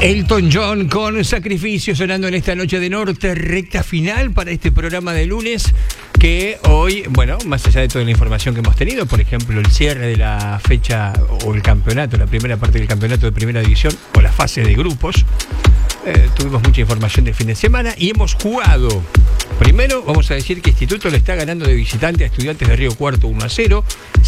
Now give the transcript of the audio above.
Elton John con Sacrificio sonando en esta noche de norte, recta final para este programa de lunes que hoy, bueno, más allá de toda la información que hemos tenido, por ejemplo, el cierre de la fecha o el campeonato, la primera parte del campeonato de primera división o la fase de grupos, tuvimos mucha información del fin de semana y hemos jugado. Primero, vamos a decir que Instituto le está ganando de visitante a Estudiantes de Río Cuarto 1-0.